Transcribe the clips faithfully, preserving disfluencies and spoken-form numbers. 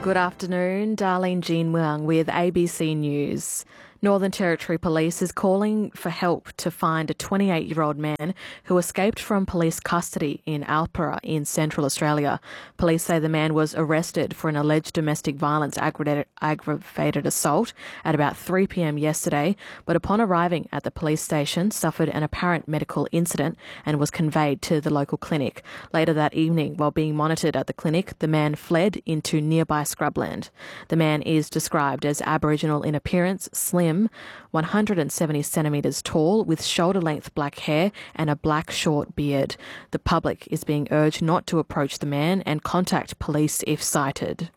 Good afternoon, Darlene Jean Wang with A B C News. Northern Territory Police is calling for help to find a twenty-eight-year-old man who escaped from police custody in Alpera in Central Australia. Police say the man was arrested for an alleged domestic violence aggravated, aggravated assault at about three p.m. yesterday, but upon arriving at the police station suffered an apparent medical incident and was conveyed to the local clinic. Later that evening, while being monitored at the clinic, the man fled into nearby scrubland. The man is described as Aboriginal in appearance, slim, one hundred seventy centimetres tall, with shoulder-length black hair and a black short beard. The public is being urged not to approach the man and contact police if sighted.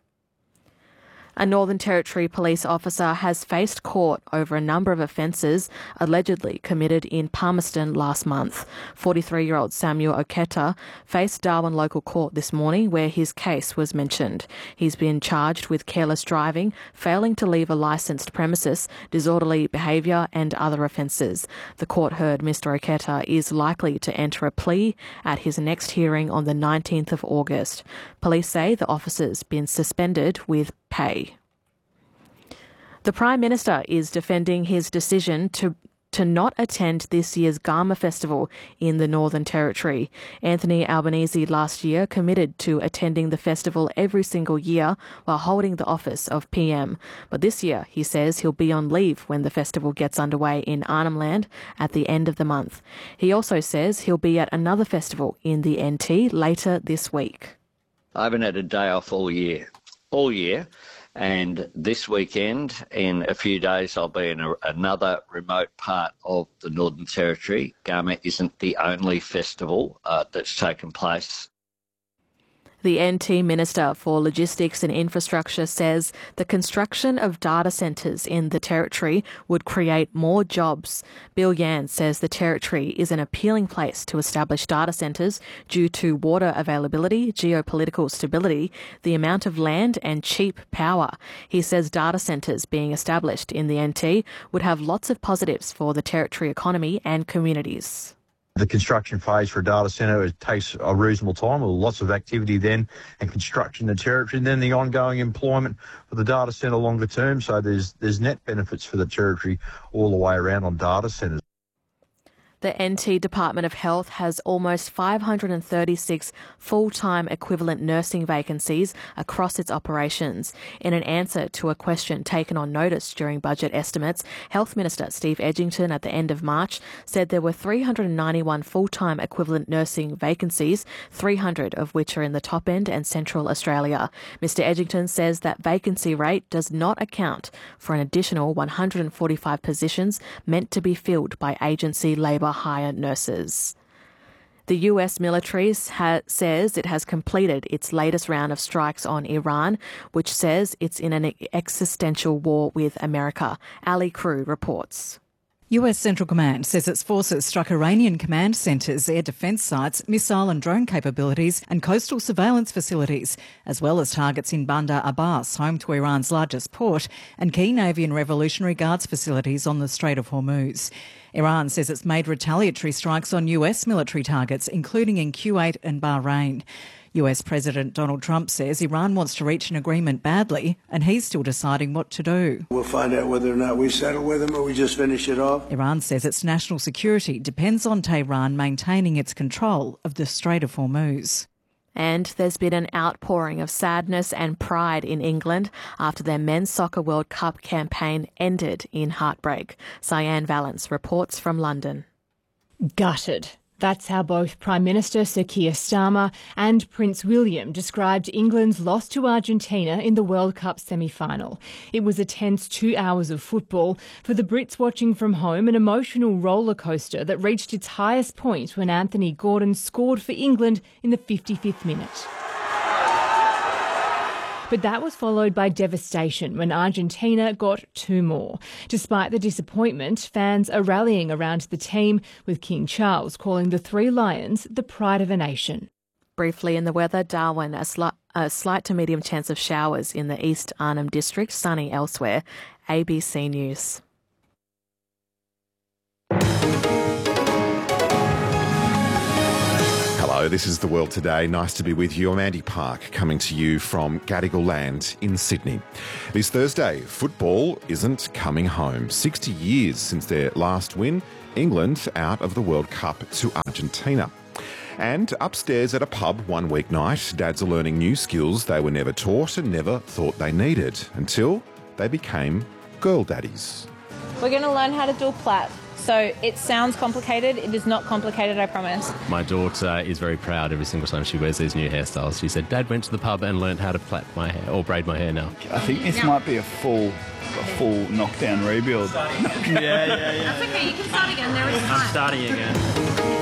A Northern Territory police officer has faced court over a number of offences allegedly committed in Palmerston last month. forty-three-year-old Samuel Oketa faced Darwin local court this morning where his case was mentioned. He's been charged with careless driving, failing to leave a licensed premises, disorderly behaviour and other offences. The court heard Mister Oketa is likely to enter a plea at his next hearing on the nineteenth of August. Police say the officer's been suspended with pay. The Prime Minister is defending his decision to to not attend this year's Garma Festival in the Northern Territory. Anthony Albanese last year committed to attending the festival every single year while holding the office of P M. But this year, he says he'll be on leave when the festival gets underway in Arnhem Land at the end of the month. He also says he'll be at another festival in the N T later this week. I haven't had a day off all year. all year, and this weekend, in a few days, I'll be in a, another remote part of the Northern Territory. Garma isn't the only festival uh, that's taken place. The N T Minister for Logistics and Infrastructure says the construction of data centres in the Territory would create more jobs. Bill Yan says the Territory is an appealing place to establish data centres due to water availability, geopolitical stability, the amount of land and cheap power. He says data centres being established in the N T would have lots of positives for the Territory economy and communities. The construction phase for a data centre, it takes a reasonable time, with lots of activity then and construction in the Territory, and then the ongoing employment for the data centre longer term. So there's there's net benefits for the Territory all the way around on data centres. The N T Department of Health has almost five hundred thirty-six full-time equivalent nursing vacancies across its operations. In an answer to a question taken on notice during budget estimates, Health Minister Steve Edgington at the end of March said there were three hundred ninety-one full-time equivalent nursing vacancies, three hundred of which are in the top end and Central Australia. Mister Edgington says that vacancy rate does not account for an additional one hundred forty-five positions meant to be filled by agency labour hire nurses. The U S military ha- says it has completed its latest round of strikes on Iran, which says it's in an existential war with America. Ali Crew reports. U S Central Command says its forces struck Iranian command centres, air defence sites, missile and drone capabilities and coastal surveillance facilities, as well as targets in Bandar Abbas, home to Iran's largest port, and key Navy and Revolutionary Guards facilities on the Strait of Hormuz. Iran says it's made retaliatory strikes on U S military targets, including in Kuwait and Bahrain. U S President Donald Trump says Iran wants to reach an agreement badly and he's still deciding what to do. We'll find out whether or not we settle with them or we just finish it off. Iran says its national security depends on Tehran maintaining its control of the Strait of Hormuz. And there's been an outpouring of sadness and pride in England after their Men's Soccer World Cup campaign ended in heartbreak. Cyan Valance reports from London. Gutted. That's how both Prime Minister Sir Keir Starmer and Prince William described England's loss to Argentina in the World Cup semi-final. It was a tense two hours of football. For the Brits watching from home, an emotional roller coaster that reached its highest point when Anthony Gordon scored for England in the fifty-fifth minute. But that was followed by devastation when Argentina got two more. Despite the disappointment, fans are rallying around the team, with King Charles calling the Three Lions the pride of a nation. Briefly in the weather, Darwin, a, sli- a slight to medium chance of showers in the East Arnhem District, sunny elsewhere. A B C News. Hello, this is The World Today. Nice to be with you. I'm Andy Park, coming to you from Gadigal Land in Sydney. This Thursday, football isn't coming home. sixty years since their last win, England out of the World Cup to Argentina. And upstairs at a pub one weeknight, dads are learning new skills they were never taught and never thought they needed, until they became girl daddies. We're going to learn how to do a plait. So it sounds complicated. It is not complicated, I promise. My daughter is very proud every single time she wears these new hairstyles. She said, Dad went to the pub and learned how to plait my hair, or braid my hair now. I think this no. might be a full a full knockdown rebuild. yeah, yeah, yeah. That's okay, you can start again. There is time. I'm starting again.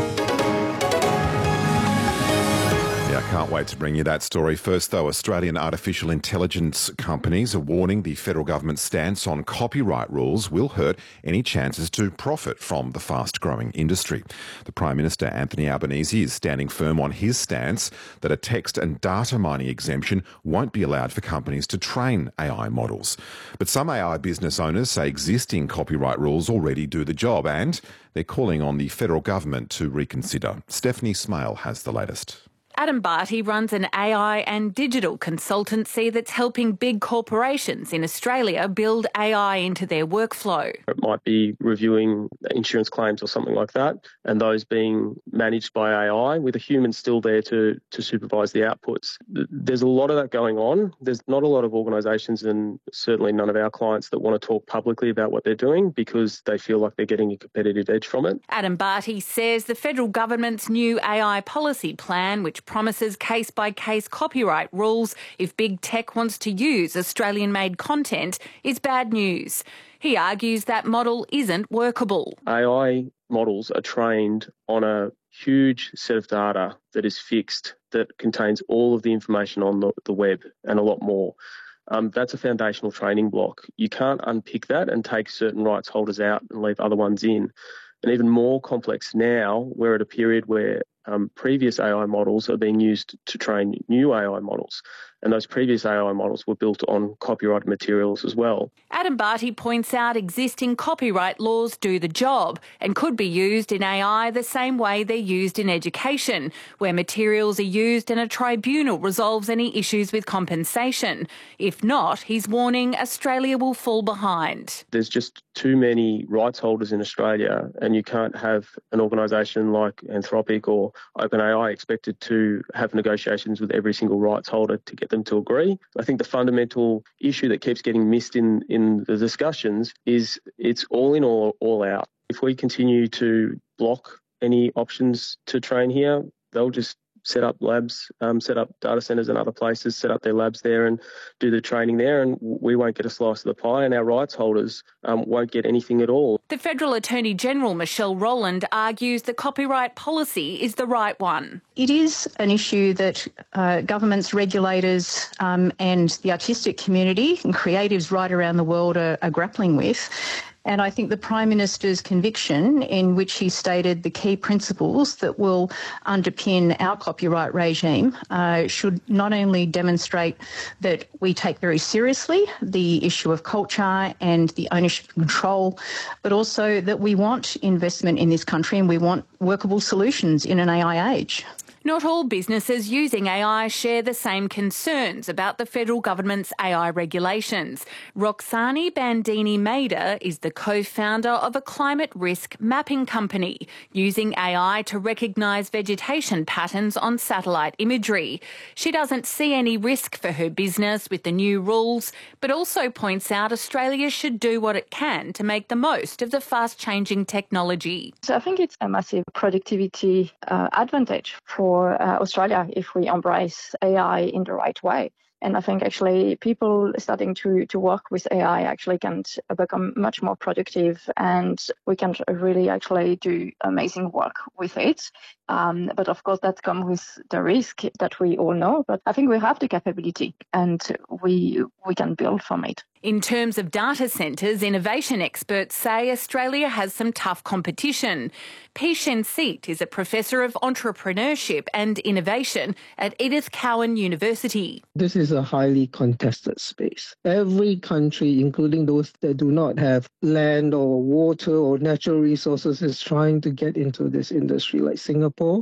Yeah, I can't wait to bring you that story. First, though, Australian artificial intelligence companies are warning the federal government's stance on copyright rules will hurt any chances to profit from the fast-growing industry. The Prime Minister, Anthony Albanese, is standing firm on his stance that a text and data mining exemption won't be allowed for companies to train A I models. But some A I business owners say existing copyright rules already do the job, and they're calling on the federal government to reconsider. Stephanie Smale has the latest. Adam Barty runs an A I and digital consultancy that's helping big corporations in Australia build A I into their workflow. It might be reviewing insurance claims or something like that, and those being managed by A I with a human still there to, to supervise the outputs. There's a lot of that going on. There's not a lot of organisations, and certainly none of our clients, that want to talk publicly about what they're doing because they feel like they're getting a competitive edge from it. Adam Barty says the federal government's new A I policy plan, which promises case-by-case copyright rules if big tech wants to use Australian-made content, is bad news. He argues that model isn't workable. A I models are trained on a huge set of data that is fixed, that contains all of the information on the, the web and a lot more. Um, that's a foundational training block. You can't unpick that and take certain rights holders out and leave other ones in. And even more complex now, we're at a period where um, previous A I models are being used to train new A I models. And those previous A I models were built on copyrighted materials as well. Adam Barty points out existing copyright laws do the job and could be used in A I the same way they're used in education, where materials are used and a tribunal resolves any issues with compensation. If not, he's warning Australia will fall behind. There's just too many rights holders in Australia, and you can't have an organisation like Anthropic or OpenAI expected to have negotiations with every single rights holder to get them to agree. I think the fundamental issue that keeps getting missed in, in the discussions is it's all in or all out. If we continue to block any options to train here, they'll just set up labs, um, set up data centres in other places, set up their labs there and do the training there, and we won't get a slice of the pie, and our rights holders um, won't get anything at all. The Federal Attorney General, Michelle Rowland, argues the copyright policy is the right one. It is an issue that uh, governments, regulators um, and the artistic community and creatives right around the world are, are grappling with. And I think the Prime Minister's conviction, in which he stated the key principles that will underpin our copyright regime, uh, should not only demonstrate that we take very seriously the issue of culture and the ownership and control, but also that we want investment in this country and we want workable solutions in an A I age. Not all businesses using A I share the same concerns about the federal government's A I regulations. Roxani Bandini Maida is the co-founder of a climate risk mapping company, using A I to recognise vegetation patterns on satellite imagery. She doesn't see any risk for her business with the new rules, but also points out Australia should do what it can to make the most of the fast-changing technology. So I think it's a massive productivity uh, advantage for For uh, Australia if we embrace A I in the right way. And I think actually people starting to, to work with A I actually can become much more productive, and we can really actually do amazing work with it. Um, but of course that comes with the risk that we all know. But I think we have the capability and we we can build from it. In terms of data centres, innovation experts say Australia has some tough competition. P. Shen-Seet is a professor of entrepreneurship and innovation at Edith Cowan University. This is a highly contested space. Every country, including those that do not have land or water or natural resources, is trying to get into this industry, like Singapore.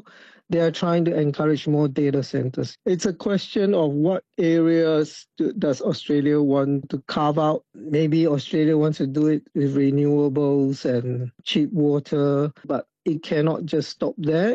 they are trying to encourage more data centers. It's a question of what areas do, does Australia want to carve out. Maybe Australia wants to do it with renewables and cheap water, but it cannot just stop there.